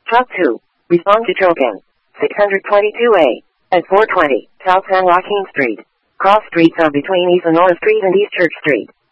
Truck 2. Respond to token. 622A. At 420, South San Joaquin Street. Cross streets are between East Lenora Street and East Church Street.